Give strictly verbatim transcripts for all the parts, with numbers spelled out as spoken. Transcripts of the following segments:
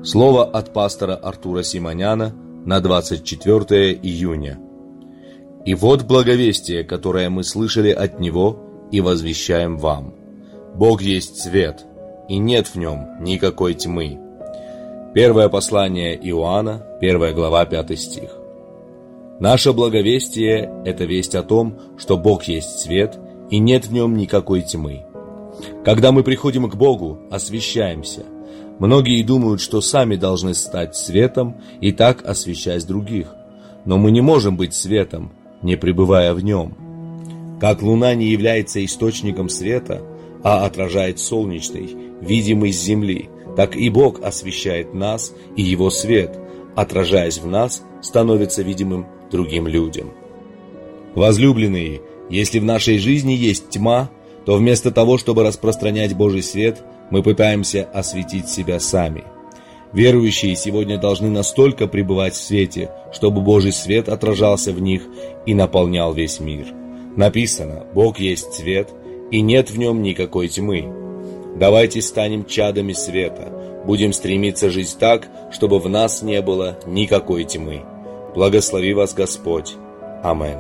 Слово от пастора Артура Симоняна на двадцать четвёртое июня. «И вот благовестие, которое мы слышали от Него и возвещаем вам. Бог есть свет, и нет в нем никакой тьмы». Первое послание Иоанна, первая глава, пятый стих. Наше благовестие – это весть о том, что Бог есть свет, и нет в нем никакой тьмы. Когда мы приходим к Богу, освящаемся. Многие думают, что сами должны стать светом и так освещать других. Но мы не можем быть светом, не пребывая в нем. Как луна не является источником света, а отражает солнечный, видимый с земли, так и Бог освещает нас, и Его свет, отражаясь в нас, становится видимым другим людям. Возлюбленные, если в нашей жизни есть тьма, то вместо того, чтобы распространять Божий свет, мы пытаемся осветить себя сами. Верующие сегодня должны настолько пребывать в свете, чтобы Божий свет отражался в них и наполнял весь мир. Написано: «Бог есть свет, и нет в нем никакой тьмы». Давайте станем чадами света, будем стремиться жить так, чтобы в нас не было никакой тьмы. Благослови вас Господь. Аминь.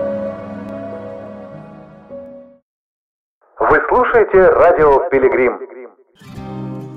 Вы слушаете радио «Пилигрим».